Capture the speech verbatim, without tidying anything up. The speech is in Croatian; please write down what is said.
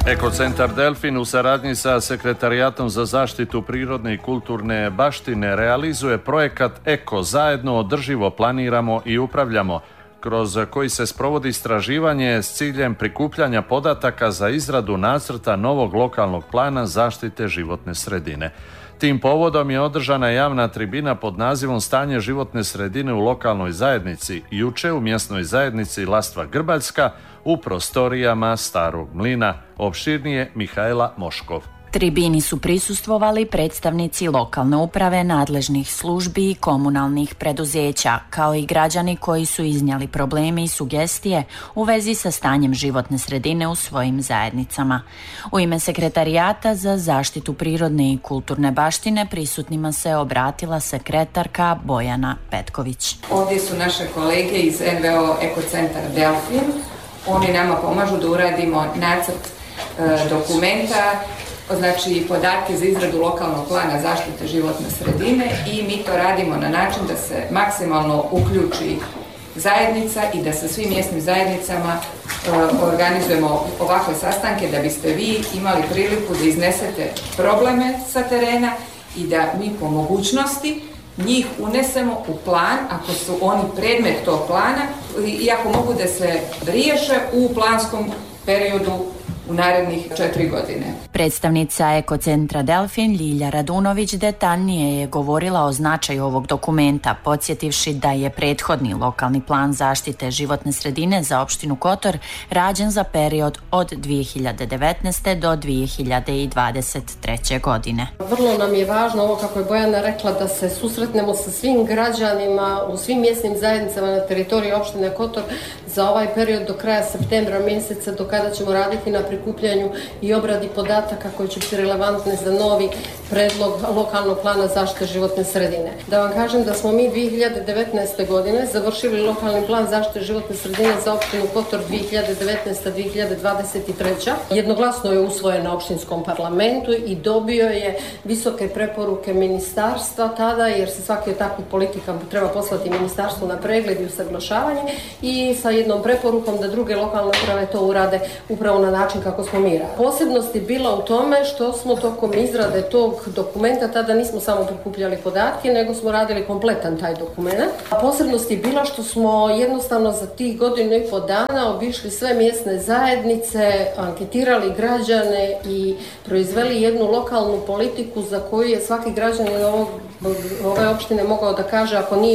Ekocentar Delfin u saradnji sa Sekretarijatom za zaštitu prirodne i kulturne baštine realizuje projekat Eko zajedno održivo planiramo i upravljamo, kroz koji se sprovodi istraživanje s ciljem prikupljanja podataka za izradu nacrta novog lokalnog plana zaštite životne sredine. Tim povodom je održana javna tribina pod nazivom Stanje životne sredine u lokalnoj zajednici juče u mjesnoj zajednici Lastva Grbaljska u prostorijama Starog mlina. Opširnije Mihajla Moškov. Tribini su prisustvovali predstavnici lokalne uprave, nadležnih službi i komunalnih preduzeća, kao i građani koji su iznijeli probleme i sugestije u vezi sa stanjem životne sredine u svojim zajednicama. U ime Sekretarijata za zaštitu prirodne i kulturne baštine prisutnima se obratila sekretarka Bojana Petković. Ovdje su naše kolege iz en ve o Ekocentar Delfin. Oni nama pomažu da uradimo nacrt e, dokumenta, znači podatke za izradu lokalnog plana zaštite životne sredine, i mi to radimo na način da se maksimalno uključi zajednica i da sa svim mjesnim zajednicama e, organizujemo ovakve sastanke da biste vi imali priliku da iznesete probleme sa terena i da mi po mogućnosti njih unesemo u plan ako su oni predmet tog plana i ako mogu da se riješe u planskom periodu u narednih četiri godine. Predstavnica Ekocentra Delfin Ljilja Radunović detaljnije je govorila o značaju ovog dokumenta, podsjetivši da je prethodni lokalni plan zaštite životne sredine za opštinu Kotor rađen za period od dvije hiljade devetnaeste. do dvije hiljade dvadeset treće. godine. Vrlo nam je važno ovo, kako je Bojana rekla, da se susretnemo sa svim građanima u svim mjesnim zajednicama na teritoriji opštine Kotor za ovaj period do kraja septembra mjeseca, do kada ćemo raditi na prikupljanju i obradi podataka koji će biti relevantne za novi predlog lokalnog plana zaštite životne sredine. Da vam kažem da smo mi dvije hiljade devetnaeste. godine završili lokalni plan zaštite životne sredine za opštinu Kotor dvije hiljade devetnaeste. do dvije hiljade dvadeset treće. Jednoglasno je usvojen na opštinskom parlamentu i dobio je visoke preporuke ministarstva tada, jer se svaki od takvih politika treba poslati ministarstvu na pregled i usaglašavanje, i sa jednom preporukom da druge lokalne uprave to urade upravo na način kako smo mi radili. Posebnost je bila u tome što smo tokom izrade tog dokumenta, tada nismo samo prikupljali podatke, nego smo radili kompletan taj dokument. Posebnost je bila što smo jednostavno za tih godinu i po dana obišli sve mjesne zajednice, anketirali građane i proizveli jednu lokalnu politiku za koju je svaki građanin ove opštine mogao da kaže, ako nije